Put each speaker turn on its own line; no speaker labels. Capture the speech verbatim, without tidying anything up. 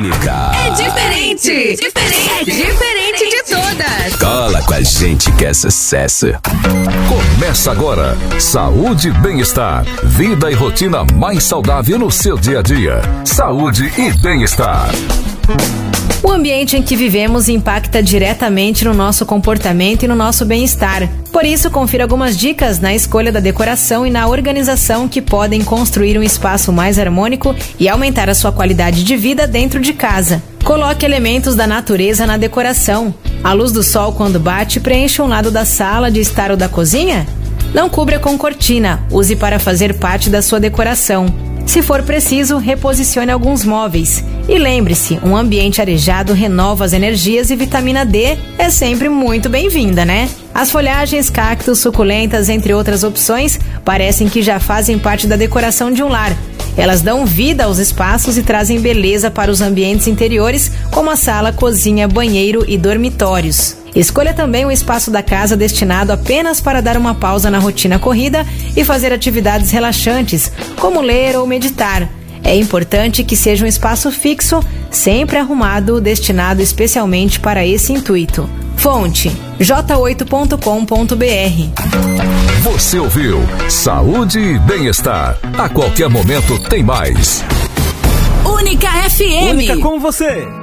única.
É diferente. Diferente. É diferente de todas.
Cola com a gente que é sucesso.
Começa agora. Saúde e bem-estar. Vida e rotina mais saudável no seu dia a dia. Saúde e bem-estar.
O ambiente em que vivemos impacta diretamente no nosso comportamento e no nosso bem-estar. Por isso, confira algumas dicas na escolha da decoração e na organização que podem construir um espaço mais harmônico e aumentar a sua qualidade de vida dentro de casa. Coloque elementos da natureza na decoração. A luz do sol, quando bate, preenche um lado da sala, de estar ou da cozinha? Não cubra com cortina, use para fazer parte da sua decoração. Se for preciso, reposicione alguns móveis. E lembre-se, um ambiente arejado renova as energias e vitamina D é sempre muito bem-vinda, né? As folhagens, cactos, suculentas, entre outras opções, parecem que já fazem parte da decoração de um lar. Elas dão vida aos espaços e trazem beleza para os ambientes interiores, como a sala, cozinha, banheiro e dormitórios. Escolha também um espaço da casa destinado apenas para dar uma pausa na rotina corrida e fazer atividades relaxantes, como ler ou meditar. É importante que seja um espaço fixo, sempre arrumado, destinado especialmente para esse intuito. Fonte: j oito ponto com ponto b r.
Você ouviu Saúde e Bem-Estar. A qualquer momento tem mais.
Única F M.
Única com você.